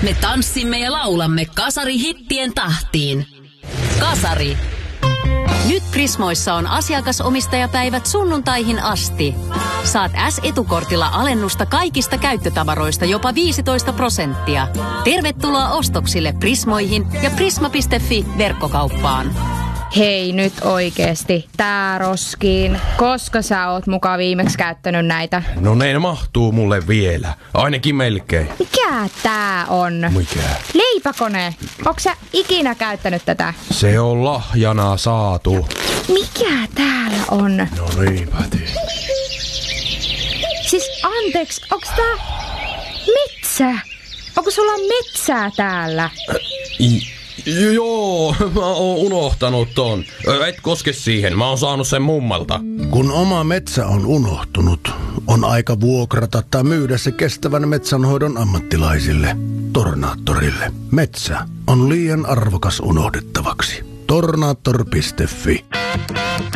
Me tanssimme ja laulamme Kasari-hittien tahtiin. Kasari. Nyt Prismoissa on asiakasomistajapäivät sunnuntaihin asti. Saat S-etukortilla alennusta kaikista käyttötavaroista jopa 15%. Tervetuloa ostoksille Prismoihin ja prisma.fi-verkkokauppaan. Hei nyt oikeesti, tää roskiin. Koska sä oot muka viimeksi käyttänyt näitä? No ne mahtuu mulle vielä. Ainakin melkein. Mikä tää on? Mikä? Leipäkone. Onks sä ikinä käyttänyt tätä? Se on lahjana saatu. Mikä täällä on? No niinpä Siis anteeksi, onks tää metsä? Onko sulla metsää täällä? Joo, mä oon unohtanut ton. Et koske siihen, mä oon saanut sen mummalta. Kun oma metsä on unohtunut, on aika vuokrata tai myydä se kestävän metsänhoidon ammattilaisille. Tornaattorille. Metsä on liian arvokas unohdettavaksi. Tornaattor.fi